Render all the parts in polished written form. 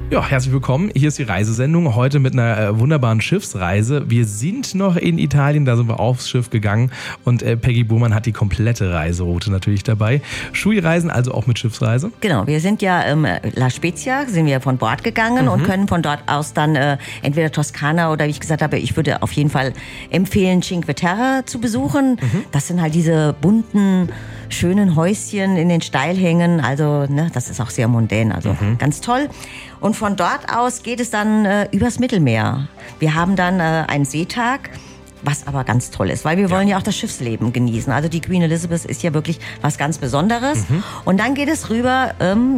Ja, herzlich willkommen. Hier ist die Reisesendung. Heute mit einer wunderbaren Schiffsreise. Wir sind noch in Italien, da sind wir aufs Schiff gegangen und Peggy Burmann hat die komplette Reiseroute natürlich dabei. Shui-Reisen, also auch mit Schiffsreise? Genau, wir sind ja La Spezia, sind wir von Bord gegangen und können von dort aus dann entweder Toskana oder wie ich gesagt habe, ich würde auf jeden Fall empfehlen, Cinque Terre zu besuchen. Das sind halt diese bunten, schönen Häuschen in den Steilhängen, also ne, das ist auch sehr mondän, also ganz toll. Und von dort aus geht es dann übers Mittelmeer. Wir haben dann einen Seetag, was aber ganz toll ist, weil wir wollen ja auch das Schiffsleben genießen. Also die Queen Elizabeth ist ja wirklich was ganz Besonderes. Und dann geht es rüber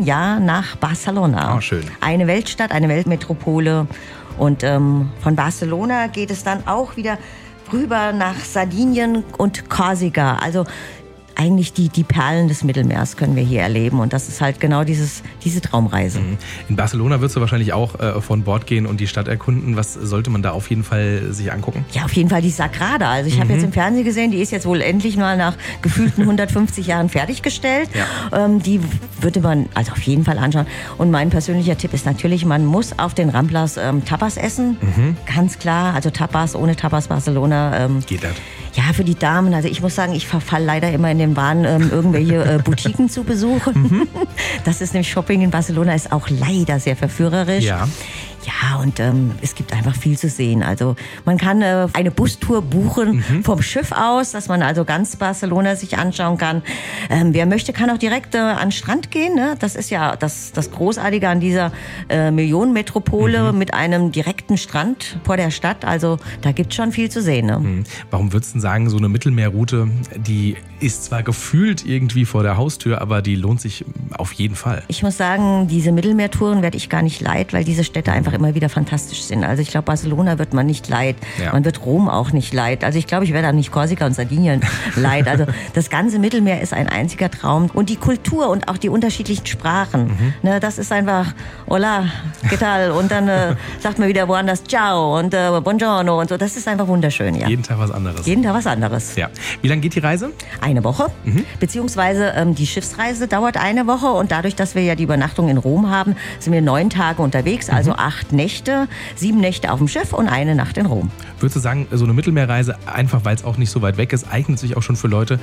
nach Barcelona. Oh, schön. Eine Weltstadt, eine Weltmetropole. Und von Barcelona geht es dann auch wieder rüber nach Sardinien und Korsika. Also eigentlich die Perlen des Mittelmeers können wir hier erleben. Und das ist halt genau diese Traumreise. In Barcelona wirst du wahrscheinlich auch von Bord gehen und die Stadt erkunden. Was sollte man da auf jeden Fall sich angucken? Ja, auf jeden Fall die Sagrada. Also ich habe jetzt im Fernsehen gesehen, die ist jetzt wohl endlich mal nach gefühlten 150 Jahren fertiggestellt. Ja. Die würde man also auf jeden Fall anschauen. Und mein persönlicher Tipp ist natürlich, man muss auf den Ramblas Tapas essen. Ganz klar, also Tapas, ohne Tapas Barcelona. Geht das? Ja, für die Damen, also ich muss sagen, ich verfall leider immer in den Wahn, irgendwelche Boutiquen zu besuchen. Das ist nämlich Shopping in Barcelona, ist auch leider sehr verführerisch. Ja. Ja, und es gibt einfach viel zu sehen. Also man kann eine Bustour buchen vom Schiff aus, dass man also ganz Barcelona sich anschauen kann. Wer möchte, kann auch direkt an den Strand gehen. Ne? Das ist ja das Großartige an dieser Millionenmetropole mit einem direkten Strand vor der Stadt. Also da gibt es schon viel zu sehen. Ne? Warum würdest du sagen, so eine Mittelmeerroute, die ist zwar gefühlt irgendwie vor der Haustür, aber die lohnt sich auf jeden Fall? Ich muss sagen, diese Mittelmeertouren werde ich gar nicht leid, weil diese Städte einfach immer wieder fantastisch sind. Also ich glaube, Barcelona wird man nicht leid. Ja. Man wird Rom auch nicht leid. Also ich glaube, ich werde auch nicht Korsika und Sardinien leid. Also das ganze Mittelmeer ist ein einziger Traum. Und die Kultur und auch die unterschiedlichen Sprachen, ne, das ist einfach hola, ¿qué tal? Und dann sagt man wieder woanders ciao und buongiorno und so. Das ist einfach wunderschön. Ja. Jeden Tag was anderes. Jeden Tag was anderes. Ja. Wie lange geht die Reise? Eine Woche, beziehungsweise die Schiffsreise dauert eine Woche und dadurch, dass wir ja die Übernachtung in Rom haben, sind wir 9 Tage unterwegs, also 8 Nächte, 7 Nächte auf dem Schiff und eine Nacht in Rom. Würdest du sagen, so eine Mittelmeerreise, einfach weil es auch nicht so weit weg ist, eignet sich auch schon für Leute,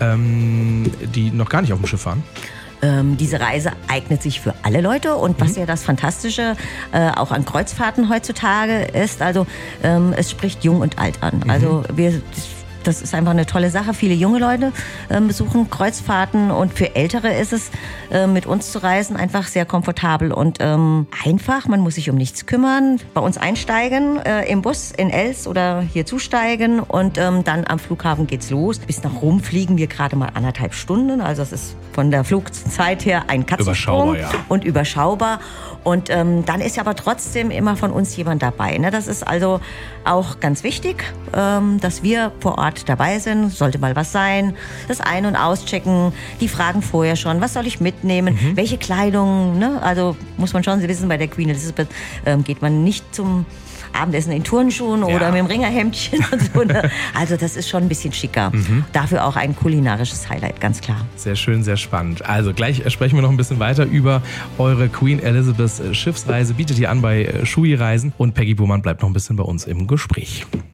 die noch gar nicht auf dem Schiff fahren? Diese Reise eignet sich für alle Leute und was ja das Fantastische auch an Kreuzfahrten heutzutage ist, also es spricht jung und alt an. Also das ist einfach eine tolle Sache. Viele junge Leute besuchen Kreuzfahrten und für Ältere ist es, mit uns zu reisen, einfach sehr komfortabel und einfach. Man muss sich um nichts kümmern. Bei uns einsteigen, im Bus in Els oder hier zusteigen und dann am Flughafen geht's los. Bis nach Rom fliegen wir gerade mal 1,5 Stunden. Also das ist von der Flugzeit her ein Katzensprung. Und überschaubar. Und dann ist ja aber trotzdem immer von uns jemand dabei. Ne? Das ist also auch ganz wichtig, dass wir vor Ort dabei sind. Sollte mal was sein. Das Ein- und Auschecken. Die fragen vorher schon, was soll ich mitnehmen? Welche Kleidung? Ne? Also muss man schon wissen, bei der Queen Elizabeth geht man nicht zum Abendessen in Turnschuhen oder mit dem Ringerhemdchen und so. Ne? Also das ist schon ein bisschen schicker. Dafür auch ein kulinarisches Highlight, ganz klar. Sehr schön, sehr spannend. Also gleich sprechen wir noch ein bisschen weiter über eure Queen Elizabeth Schiffsreise. Bietet ihr an bei Shui-Reisen und Peggy Burmann bleibt noch ein bisschen bei uns im Gespräch.